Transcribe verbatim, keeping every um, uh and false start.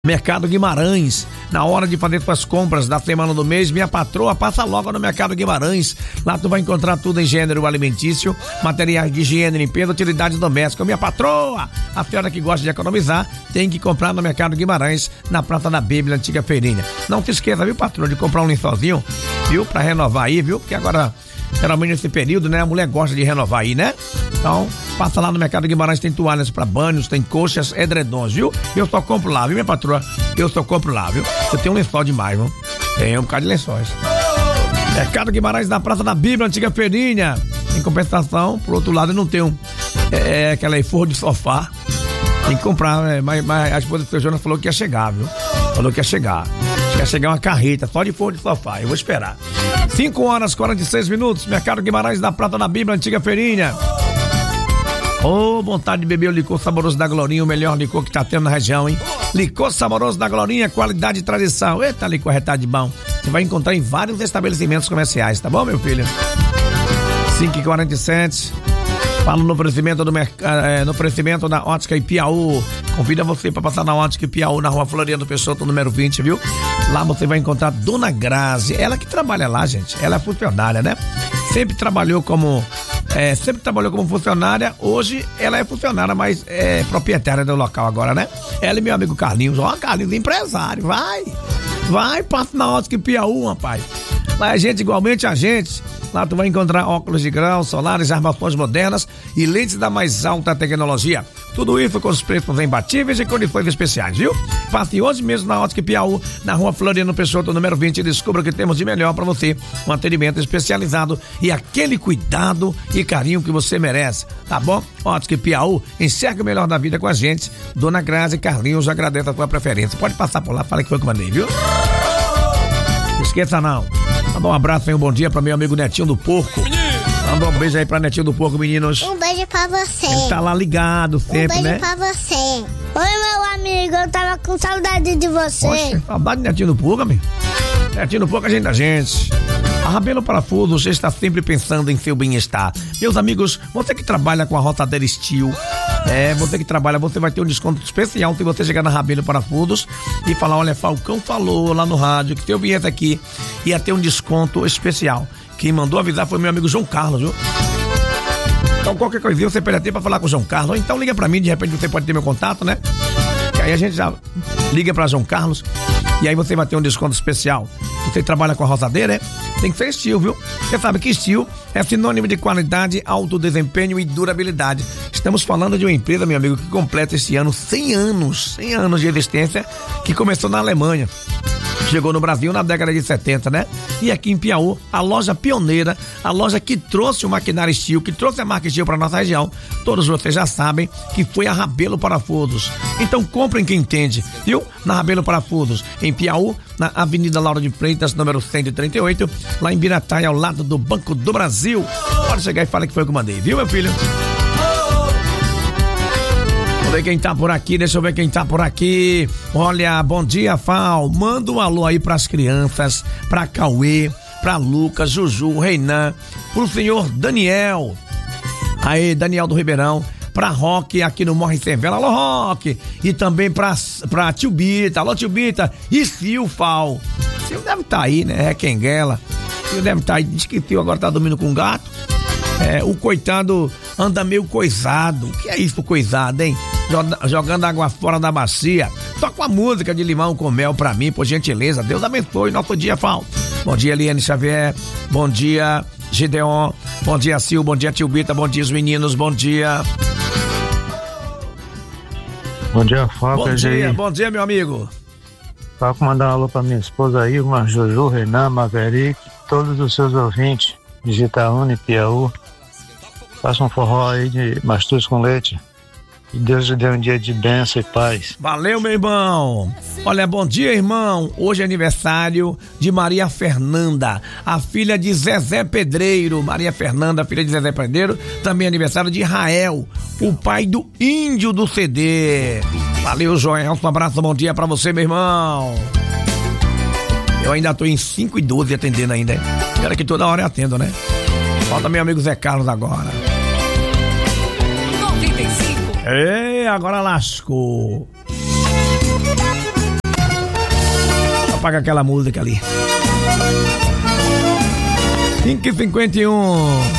Mercado Guimarães, na hora de fazer suas compras da semana do mês, minha patroa passa logo no Mercado Guimarães. Lá tu vai encontrar tudo em gênero alimentício, materiais de higiene, limpeza, utilidade doméstica. Minha patroa, a senhora que gosta de economizar, tem que comprar no Mercado Guimarães, na Praça da Bíblia, antiga feirinha. Não se esqueça, viu, patroa, de comprar um lençolzinho, viu, pra renovar aí, viu, porque agora, geralmente nesse período, né, a mulher gosta de renovar aí, né? Então, passa lá no Mercado Guimarães, tem toalhas pra banhos, tem coxas, edredons, viu? Eu só compro lá, viu, minha patroa? Eu só compro lá, viu? Eu tenho um lençol demais, viu? Tem um bocado de lençóis. Mercado Guimarães, na Praça da Bíblia, antiga feirinha. Em compensação, por outro lado, eu não tenho é, aquela aí, forro de sofá. Tem que comprar, né? mas, mas a esposa do seu Jonas falou que ia chegar, viu? Falou que ia chegar. Ia chegar uma carreta só de forro de sofá. Eu vou esperar. cinco horas e quarenta e seis minutos. Mercado Guimarães, na Praça da Bíblia, antiga feirinha. Ô, oh, vontade de beber o licor saboroso da Glorinha, o melhor licor que tá tendo na região, hein? Licor saboroso da Glorinha, qualidade e tradição. Eita, licor retado de bom. Você vai encontrar em vários estabelecimentos comerciais, tá bom, meu filho? cinco e quarenta e sete. Falo no oferecimento do mercado, é, no oferecimento da Ótica Ipiaú. Convida você para passar na Ótica Ipiaú, na rua Floriano Peixoto, número vinte, viu? Lá você vai encontrar Dona Grazi. Ela que trabalha lá, gente. Ela é funcionária, né? Sempre trabalhou como... É, sempre trabalhou como funcionária, hoje ela é funcionária, mas é proprietária do local agora, né? Ela e meu amigo Carlinhos, ó, Carlinhos, empresário, vai, vai, passa na Ótica Ipiaú, rapaz. Lá é gente igualmente a gente. Lá tu vai encontrar óculos de grau, solares, armações modernas e lentes da mais alta tecnologia. Tudo isso com os preços imbatíveis e condições especiais, viu? Passe hoje mesmo na Ótica Ipiaú, na rua Floriano Peixoto, número vinte, e descubra o que temos de melhor para você. Um atendimento especializado e aquele cuidado e carinho que você merece, tá bom? Ótica Ipiaú, enxerga o melhor da vida com a gente. Dona Grazi e Carlinhos, agradece a sua preferência. Pode passar por lá, fala que foi que eu mandei, viu? Não esqueça não. Manda um abraço e um bom dia pra meu amigo Netinho do Porco. Manda um beijo aí pra Netinho do Porco, meninos. Um beijo pra você. Ele tá lá ligado sempre, um beijo né? pra você. Oi, meu amigo, eu tava com saudade de você. Poxa, saudade de Netinho do Porco, amigo. Netinho do Porco, a gente da gente. A Rabelo Parafuso, você está sempre pensando em seu bem-estar. Meus amigos, você que trabalha com a roçadeira Steel, é, você que trabalha, você vai ter um desconto especial se você chegar na Rabelo Parafusos e falar, olha, Falcão falou lá no rádio que se eu viesse aqui ia ter um desconto especial. Quem mandou avisar foi meu amigo João Carlos, viu? Então qualquer coisinha você pode ter pra falar com o João Carlos, ou então liga pra mim, de repente você pode ter meu contato, né? Que aí a gente já liga pra João Carlos e aí você vai ter um desconto especial. Você trabalha com a roçadeira, é? Tem que ser Steel, viu? Você sabe que Steel é sinônimo de qualidade, alto desempenho e durabilidade. Estamos falando de uma empresa, meu amigo, que completa esse ano cem anos, cem anos de existência, que começou na Alemanha. Chegou no Brasil na década de setenta, né? E aqui em Piauí, a loja pioneira, a loja que trouxe o maquinário Steel, que trouxe a marca Steel para nossa região, todos vocês já sabem que foi a Rabelo Parafusos. Então comprem quem entende, viu? Na Rabelo Parafusos, em Piauí, na Avenida Laura de Freitas, número cento e trinta e oito, lá em Birataia, ao lado do Banco do Brasil. Pode chegar e fala que foi o que eu mandei, viu, meu filho? Deixa eu ver quem tá por aqui, deixa eu ver quem tá por aqui. Olha, bom dia, Fal. Manda um alô aí pras crianças, pra Cauê, pra Lucas, Juju, Reinan, pro senhor Daniel. Aí, Daniel do Ribeirão, pra Roque aqui no Morre Sem Vela. Alô, Roque. E também pra, pra Tio Bita. Alô, Tio Bita. E Sil, Fal. Sil deve tá aí, né? É Quenguela. Sil deve tá aí. Diz que Sil agora tá dormindo com um gato. É, o coitado anda meio coisado. O que é isso, coisado, hein? Jogando água fora da bacia. Toca uma música de limão com mel pra mim, por gentileza. Deus abençoe nosso dia, Fal. Bom dia, Eliane Xavier. Bom dia, Gideon. Bom dia, Sil. Bom dia, Tio Bita. Bom dia, os meninos. Bom dia. Bom dia, Fal. Bom dia, aí. Bom dia, meu amigo. Fal, mandar um alô pra minha esposa aí, uma Juju, Renan, Maverick, todos os seus ouvintes de Itaúna e Piauí. Faça um forró aí de mastruz com leite. E Deus lhe dê um dia de bênção e paz. Valeu, meu irmão. Olha, bom dia, irmão. Hoje é aniversário de Maria Fernanda, a filha de Zezé Pedreiro. Maria Fernanda, filha de Zezé Pedreiro. Também é aniversário de Israel, o pai do Índio do C D. Valeu, Joel. Um abraço, bom dia pra você, meu irmão. Eu ainda tô em cinco e doze atendendo ainda. Espera que toda hora eu atendo, né? Falta meu amigo Zé Carlos agora. noventa e cinco. Ei, agora lascou. paga aquela música ali. cinco e cinquenta e um.